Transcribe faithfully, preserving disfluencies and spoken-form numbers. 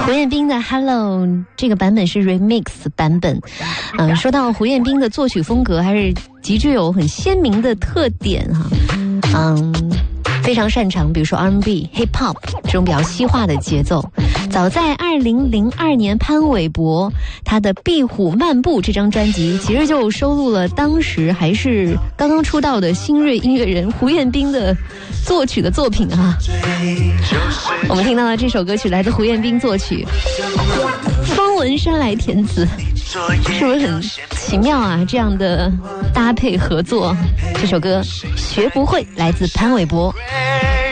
胡彦斌的 Hello 这个版本是 remix 版本。嗯、呃，说到胡彦斌的作曲风格，还是极具有很鲜明的特点哈。嗯，非常擅长比如说 R and B、Hip Hop 这种比较西化的节奏。早在二零零二年，潘玮柏他的《壁虎漫步》这张专辑，其实就收录了当时还是刚刚出道的新锐音乐人胡彦斌的作曲的作品啊。我们听到的这首歌曲来自胡彦斌作曲，方文山来填词，是不是很奇妙啊？这样的搭配合作，这首歌学不会来自潘玮柏。